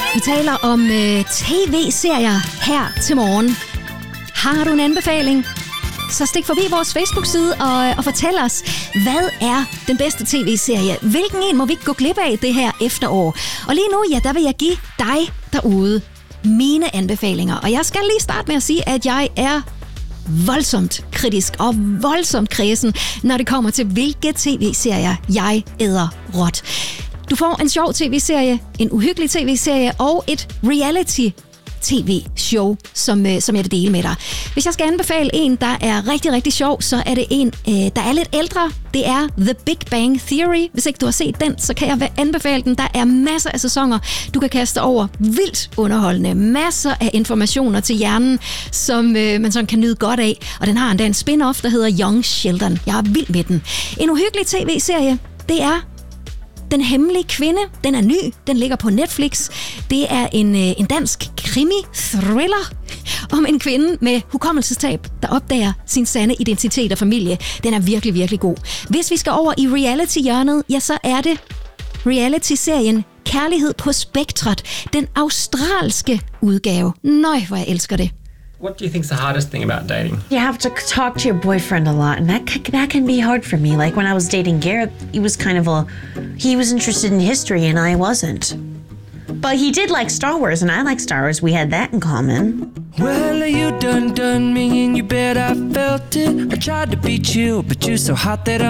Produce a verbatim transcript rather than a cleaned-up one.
Vi taler om øh, tv-serier her til morgen. Har du en anbefaling? Så stik forbi vores Facebook-side og, og fortæl os, hvad er den bedste tv-serie? Hvilken en må vi ikke gå glip af det her efterår? Og lige nu, ja, der vil jeg give dig derude mine anbefalinger. Og jeg skal lige starte med at sige, at jeg er voldsomt kritisk og voldsomt kredsen, når det kommer til, hvilke tv-serier jeg æder råt. Du får en sjov tv-serie, en uhyggelig tv-serie og et reality tv-show, som, øh, som jeg vil dele med dig. Hvis jeg skal anbefale en, der er rigtig, rigtig sjov, så er det en, øh, der er lidt ældre. Det er The Big Bang Theory. Hvis ikke du har set den, så kan jeg anbefale den. Der er masser af sæsoner, du kan kaste over. Vildt underholdende. Masser af informationer til hjernen, som øh, man sådan kan nyde godt af. Og den har endda en spin-off, der hedder Young Sheldon. Jeg er vild med den. En uhyggelig tv-serie, det er Den Hemmelige Kvinde. Den er ny. Den ligger på Netflix. Det er en, en dansk krimi-thriller om en kvinde med hukommelsestab, der opdager sin sande identitet og familie. Den er virkelig, virkelig god. Hvis vi skal over i reality-hjørnet, ja, så er det reality-serien Kærlighed på Spektret. Den australske udgave. Nøj, hvor jeg elsker det. What do you think is the hardest thing about dating? You have to talk to your boyfriend a lot, and that c- that can be hard for me. Like when I was dating Garrett, he was kind of a, he was interested in history and I wasn't. But he did like Star Wars, and I like Star Wars. We had that in common. Well, you done done me, and you bet I felt it. I tried to beat you, but you're so hot that